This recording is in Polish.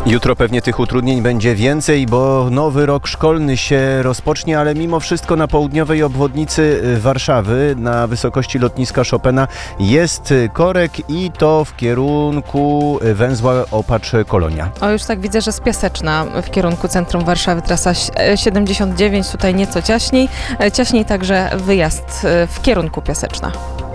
Jutro pewnie tych utrudnień będzie więcej, bo nowy rok szkolny się rozpocznie, ale mimo wszystko na południowej obwodnicy Warszawy, na wysokości lotniska Chopina, jest korek i to w kierunku węzła Opacz-Kolonia. O, już tak widzę, że z Piaseczna w kierunku centrum Warszawy, trasa 79, tutaj nieco ciaśniej. Ciaśniej także wyjazd w kierunku Piaseczna.